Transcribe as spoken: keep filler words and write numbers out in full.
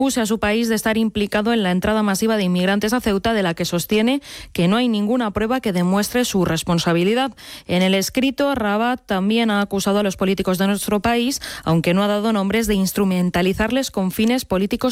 acusa a su país de estar implicado en la entrada masiva de inmigrantes a Ceuta, de la que sostiene que no hay ninguna prueba que demuestre su responsabilidad. En el escrito, Rabat también ha acusado a los políticos de nuestro país, aunque no ha dado nombres, de instrumentalizarles con fines políticos